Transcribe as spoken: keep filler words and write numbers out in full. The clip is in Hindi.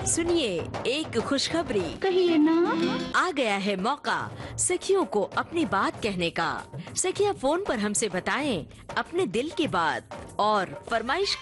सुनिए एक खुशखबरी। कहिए ना। आ गया है मौका सखियों को अपनी बात कहने का। सखियां फोन पर हमसे बताएं अपने दिल की बात और फरमाइश